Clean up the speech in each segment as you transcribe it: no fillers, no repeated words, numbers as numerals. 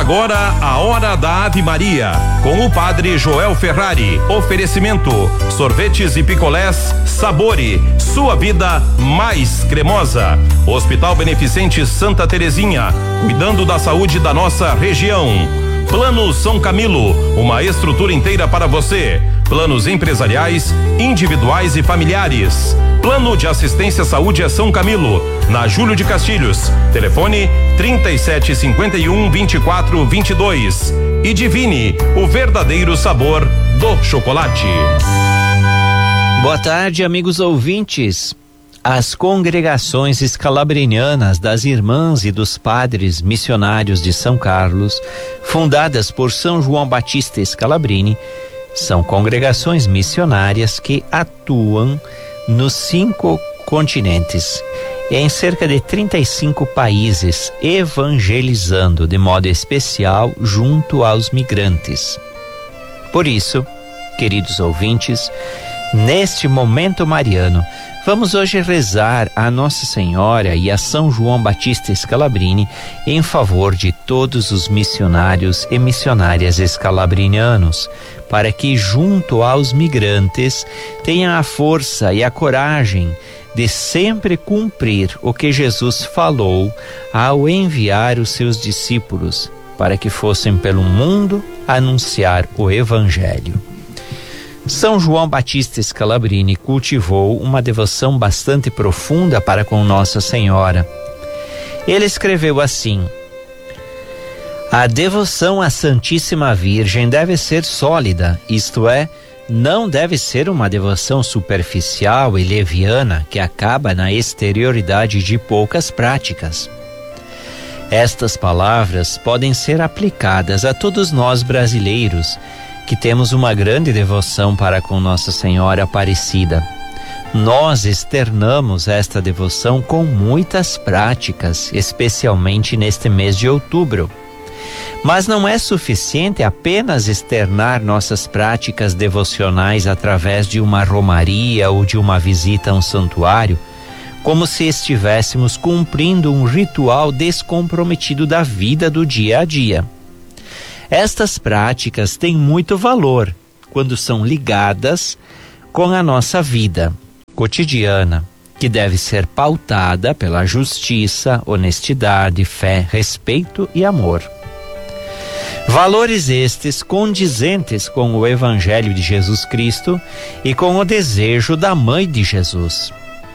agora a Hora da Ave Maria, com o Padre Joel Ferrari. Oferecimento: sorvetes e picolés Sabore, sua vida mais cremosa. Hospital Beneficente Santa Terezinha, cuidando da saúde da nossa região. Plano São Camilo, uma estrutura inteira para você. Planos empresariais, individuais e familiares. Plano de Assistência à Saúde é São Camilo, na Júlio de Castilhos. Telefone 3751-2422. E Divine, o verdadeiro sabor do chocolate. Boa tarde, amigos ouvintes. As congregações escalabrinianas das Irmãs e dos Padres Missionários de São Carlos, fundadas por São João Batista Scalabrini, são congregações missionárias que atuam nos 5 continentes e em cerca de 35 países, evangelizando de modo especial junto aos migrantes. Por isso, queridos ouvintes, neste momento mariano, vamos hoje rezar a Nossa Senhora e a São João Batista Scalabrini em favor de todos os missionários e missionárias escalabrinianos, para que junto aos migrantes tenham a força e a coragem de sempre cumprir o que Jesus falou ao enviar os seus discípulos, para que fossem pelo mundo anunciar o Evangelho. São João Batista Scalabrini cultivou uma devoção bastante profunda para com Nossa Senhora. Ele escreveu assim: a devoção à Santíssima Virgem deve ser sólida, isto é, não deve ser uma devoção superficial e leviana que acaba na exterioridade de poucas práticas. Estas palavras podem ser aplicadas a todos nós brasileiros, que temos uma grande devoção para com Nossa Senhora Aparecida. Nós externamos esta devoção com muitas práticas, especialmente neste mês de outubro. Mas não é suficiente apenas externar nossas práticas devocionais através de uma romaria ou de uma visita a um santuário, como se estivéssemos cumprindo um ritual descomprometido da vida do dia a dia. Estas práticas têm muito valor quando são ligadas com a nossa vida cotidiana, que deve ser pautada pela justiça, honestidade, fé, respeito e amor. Valores estes condizentes com o Evangelho de Jesus Cristo e com o desejo da Mãe de Jesus.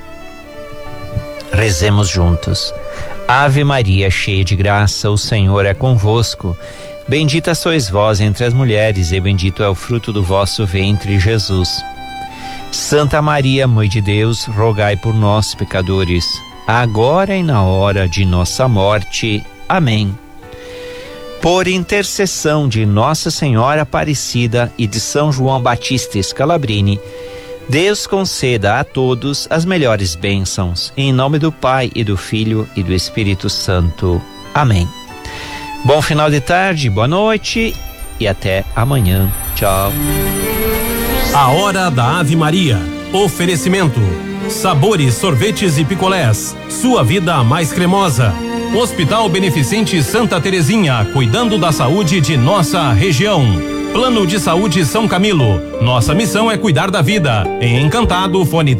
Rezemos juntos. Ave Maria, cheia de graça, o Senhor é convosco. Bendita sois vós entre as mulheres, e bendito é o fruto do vosso ventre, Jesus. Santa Maria, Mãe de Deus, rogai por nós, pecadores, agora e na hora de nossa morte. Amém. Por intercessão de Nossa Senhora Aparecida e de São João Batista Scalabrini, Deus conceda a todos as melhores bênçãos, em nome do Pai e do Filho e do Espírito Santo. Amém. Bom final de tarde, boa noite e até amanhã. Tchau. A Hora da Ave Maria. Oferecimento: sabores, sorvetes e picolés, sua vida mais cremosa. Hospital Beneficente Santa Terezinha, cuidando da saúde de nossa região. Plano de Saúde São Camilo, nossa missão é cuidar da vida. Em Encantado, fone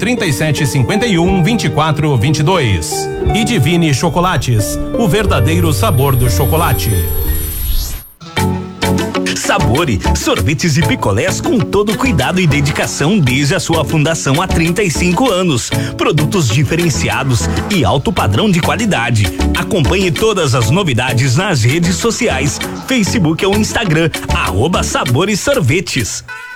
3751-2422. E Divine Chocolates, o verdadeiro sabor do chocolate. Sabore, sorvetes e picolés com todo cuidado e dedicação desde a sua fundação há 35 anos. Produtos diferenciados e alto padrão de qualidade. Acompanhe todas as novidades nas redes sociais, Facebook ou Instagram, @Sabores Sorvetes.